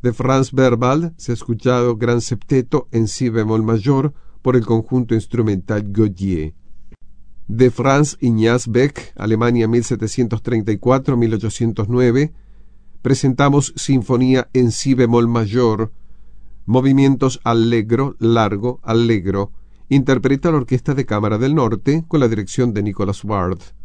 De Franz Berwald se ha escuchado Gran Septeto en si bemol mayor por el conjunto instrumental Gaudier. De Franz Ignaz Beck, Alemania 1734-1809, presentamos Sinfonía en si bemol mayor, movimientos allegro, largo, allegro. Interpreta la Orquesta de Cámara del Norte con la dirección de Nicholas Ward.